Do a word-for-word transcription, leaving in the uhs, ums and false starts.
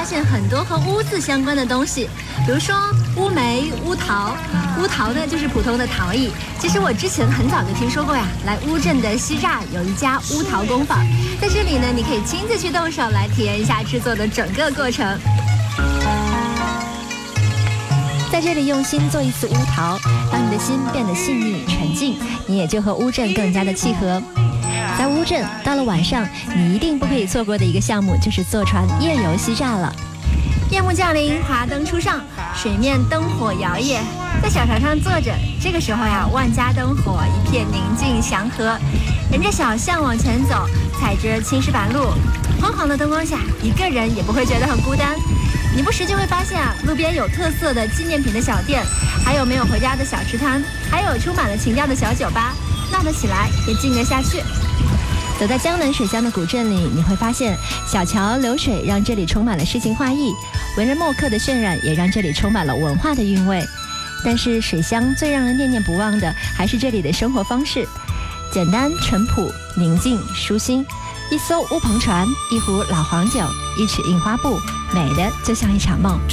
发现很多和乌字相关的东西，比如说乌梅、乌桃。乌桃呢就是普通的桃艺。其实我之前很早就听说过呀，来乌镇的西栅有一家乌桃工坊，在这里呢你可以亲自去动手来体验一下制作的整个过程。在这里用心做一次乌桃，当你的心变得细腻沉静，你也就和乌镇更加的契合。在乌镇，到了晚上，你一定不可以错过的一个项目就是坐船夜游西栅了。夜幕降临，华灯初上，水面灯火摇曳，在小船上坐着，这个时候呀，万家灯火，一片宁静祥和。沿着小巷往前走，踩着青石板路，昏黄的灯光下，一个人也不会觉得很孤单。你不时就会发现啊，路边有特色的纪念品的小店，还有没有回家的小吃摊，还有充满了情调的小酒吧，闹得起来也静得下去。走在江南水乡的古镇里，你会发现小桥流水让这里充满了诗情画意，文人墨客的渲染也让这里充满了文化的韵味。但是水乡最让人念念不忘的还是这里的生活方式，简单淳朴，宁静舒心。一艘乌篷船，一壶老黄酒，一尺印花布，美的就像一场梦。